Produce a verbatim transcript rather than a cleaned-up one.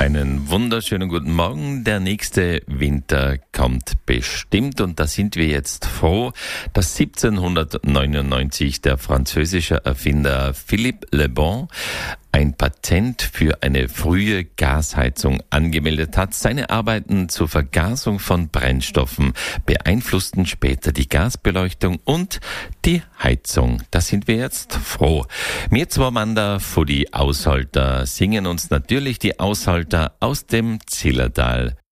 Einen wunderschönen guten Morgen. Der nächste Winter kommt bestimmt und da sind wir jetzt froh, dass siebzehnhundertneunundneunzig der französische Erfinder Philippe Le Bon ein Patent für eine frühe Gasheizung angemeldet hat. Seine Arbeiten zur Vergasung von Brennstoffen beeinflussten später die Gasbeleuchtung und die Heizung. Da sind wir jetzt froh. Wir zwei Manda vor die Aushalter singen uns natürlich die Aushalter aus dem Zillertal